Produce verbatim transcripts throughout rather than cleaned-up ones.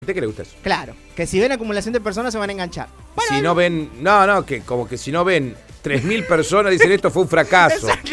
gente que le gusta eso. Claro, que si ven acumulación de personas se van a enganchar. Bueno, si no ven, no, no, que como que si no ven tres mil personas dicen esto fue un fracaso. Exacto,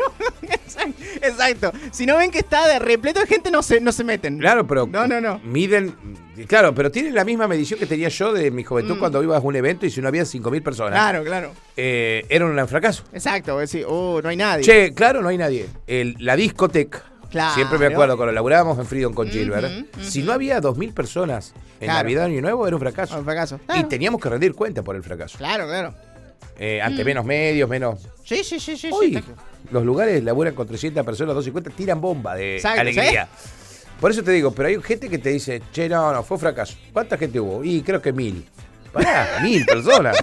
claro, exacto. Si no ven que está de repleto de gente no se, no se meten. Claro, pero no, no, no. miden, claro, pero tienen la misma medición que tenía yo de mi juventud mm. cuando ibas a un evento y si no había cinco mil personas. Claro, claro. Eh, era un fracaso. Exacto, decir, oh, no hay nadie. Che, claro, no hay nadie. El, la discoteca. Claro. Siempre me acuerdo cuando laburábamos en Freedom con Gilbert. Uh-huh, uh-huh. Si no había dos mil personas en claro. Navidad Año Nuevo, era un fracaso. Un fracaso. Claro. Y teníamos que rendir cuenta por el fracaso. Claro, claro. Eh, ante mm. menos medios, menos... Sí, sí, sí. sí Hoy, sí, los lugares laburan con trescientas personas, doscientas cincuenta, tiran bomba de exacto, alegría. ¿sí? Por eso te digo, pero hay gente que te dice, che, no, no, fue fracaso. ¿Cuánta gente hubo? Y creo que mil. Pará, mil personas.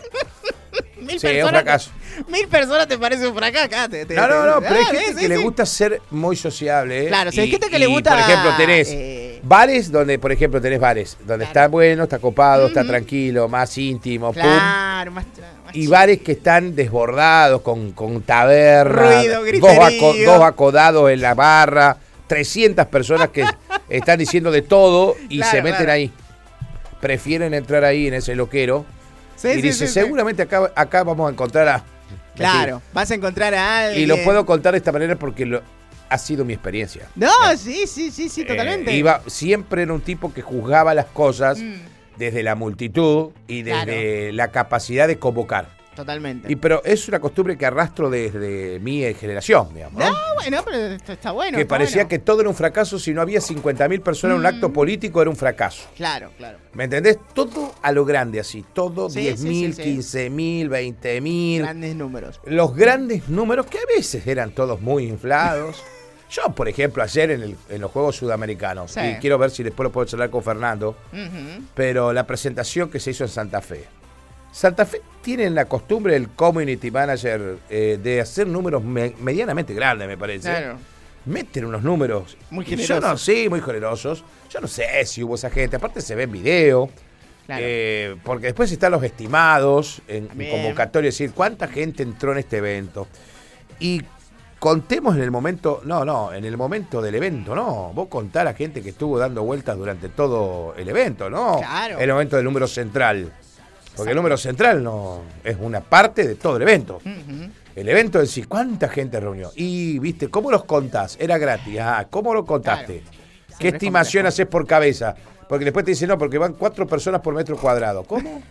Mil sí, personas. Es un fracaso. Te, mil personas te parece un fracaso acá. Te, te, no, no, no, te, pero hay ah, gente sí, que sí. le gusta ser muy sociable. ¿eh? Claro, si y, hay gente que y, le gusta. Por ejemplo, tenés eh... bares donde, por ejemplo, tenés bares donde claro. está bueno, está copado, uh-huh. está tranquilo, más íntimo, claro, pum. Más, más y chido. Bares que están desbordados con, con taberna, ruido, dos, aco, dos acodados en la barra, trescientas personas que están diciendo de todo y claro, se meten claro. ahí. Prefieren entrar ahí en ese loquero. Sí, y sí, dice, sí, seguramente sí. Acá, acá vamos a encontrar a... Claro, mentira. Vas a encontrar a alguien. Y lo puedo contar de esta manera porque lo, ha sido mi experiencia. No, ¿no? sí, sí, sí, sí, totalmente. Eh, iba, siempre era un tipo que juzgaba las cosas mm. desde la multitud y desde claro. la capacidad de convocar. Totalmente. Y pero es una costumbre que arrastro desde mi generación, digamos. ¿no? No, bueno, pero esto está bueno. Que está parecía bueno. que todo era un fracaso. Si no había cincuenta mil personas en mm. un acto político, era un fracaso. Claro, claro. ¿Me entendés? Todo a lo grande, así. Todo sí, diez mil, sí, sí, quince mil, veinte mil. Grandes números. Los grandes números que a veces eran todos muy inflados. Yo, por ejemplo, ayer en, el, en los Juegos Sudamericanos, sí. y quiero ver si después lo puedo charlar con Fernando, uh-huh. pero la presentación que se hizo en Santa Fe. Santa Fe tiene la costumbre del community manager eh, de hacer números me, medianamente grandes, me parece. Claro. Meten unos números. Muy generosos. Yo no, sí, muy generosos. Yo no sé si hubo esa gente. Aparte se ve en video. Claro. Eh, porque después están los estimados en, en convocatoria. Es decir, ¿cuánta gente entró en este evento? Y contemos en el momento, no, no, en el momento del evento, no. Vos contá a la gente que estuvo dando vueltas durante todo el evento, ¿no? Claro. El momento del número central. Porque el número central no es una parte de todo el evento. Uh-huh. El evento en sí, ¿cuánta gente reunió? Y, ¿viste? ¿Cómo los contás? Era gratis. Ah, ¿cómo lo contaste? Claro. ¿Qué estimación haces por cabeza? Porque después te dicen, no, porque van cuatro personas por metro cuadrado. ¿Cómo?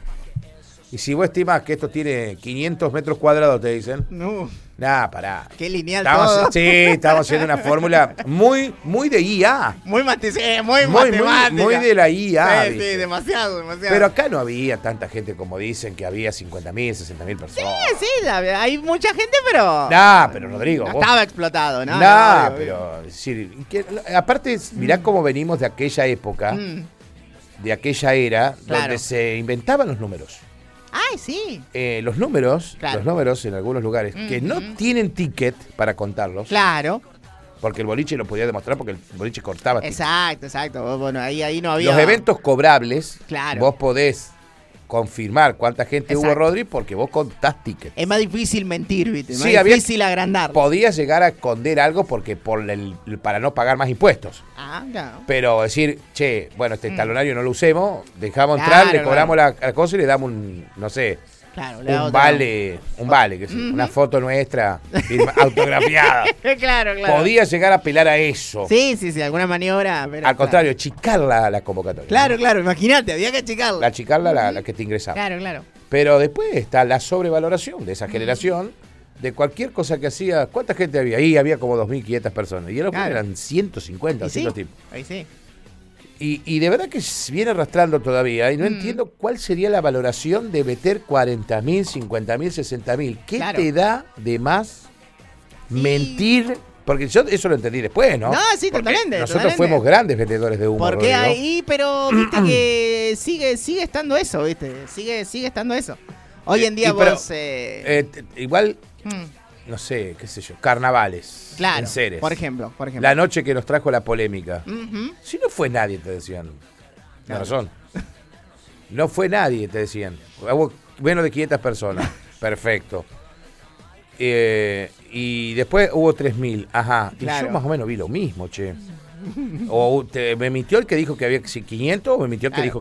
Y si vos estimás que esto tiene quinientos metros cuadrados, te dicen. No. Nah, pará. Qué lineal estamos, todo. Sí, estamos haciendo una fórmula muy, muy de I A. Muy, mate- muy, muy matemática. Muy, muy de la I A. Sí, sí, demasiado, demasiado. Pero acá no había tanta gente como dicen que había cincuenta mil, sesenta mil personas. Sí, sí, la, hay mucha gente, pero... Nah, pero Rodrigo. No vos... estaba explotado, ¿no? Nah, no, no, pero... Sí, que, aparte, mirá mm. cómo venimos de aquella época, mm. de aquella era, claro. donde se inventaban los números. ¡Ay, sí! Eh, los números, claro. los números en algunos lugares, mm-hmm. que no tienen ticket para contarlos. Claro. Porque el boliche lo podía demostrar porque el boliche cortaba ticket. Exacto, exacto. Bueno, ahí, ahí no había... Los eventos cobrables, claro. vos podés confirmar cuánta gente exacto. hubo, Rodri, porque vos contás ticket. Es más difícil mentir, ¿viste? Más sí, difícil había, agrandar. Podías llegar a esconder algo porque por el, para no pagar más impuestos. Ah, claro. Pero decir, che, bueno, este mm. talonario no lo usemos, dejamos claro, entrar, le cobramos claro. la, la cosa y le damos un, no sé, claro, un vale, un vale, que mm-hmm. una foto nuestra firma, autografiada. Claro, claro. Podía llegar a apelar a eso. Sí, sí, sí, alguna maniobra. Pero, Al contrario, claro. achicar la, la convocatoria. Claro, ¿no? Claro, imagínate, había que achicarla. La achicarla, la, la que te ingresaba. Claro, claro. Pero después está la sobrevaloración de esa generación, de cualquier cosa que hacía. ¿Cuánta gente había? Ahí había como dos mil quinientas personas. Y ahora claro. eran ciento cincuenta, doscientos sí, tipos. Ahí sí. Y, y de verdad que viene arrastrando todavía. Y no mm. entiendo cuál sería la valoración de meter cuarenta mil, cincuenta mil, sesenta mil. ¿Qué claro. te da de más sí. mentir? Porque yo eso lo entendí después, ¿no? No, sí, Porque totalmente. Nosotros totalmente. fuimos grandes vendedores de humo. Porque Rodrigo. ahí, pero viste que sigue, sigue estando eso, ¿viste? Sigue, sigue estando eso. Hoy en día y, vos... Pero, eh... Eh, t- igual... Mm. No sé, qué sé yo, carnavales. Claro, en Ceres. por ejemplo, por ejemplo. La noche que nos trajo la polémica. Uh-huh. Si no fue nadie, te decían. Tienes claro. razón. No fue nadie, te decían. Hubo menos de quinientas personas. Perfecto. Eh, y después hubo tres mil. Ajá. Claro. Y yo más o menos vi lo mismo, che. O te, me mintió el que dijo que había quinientos o me mintió el que Claro. dijo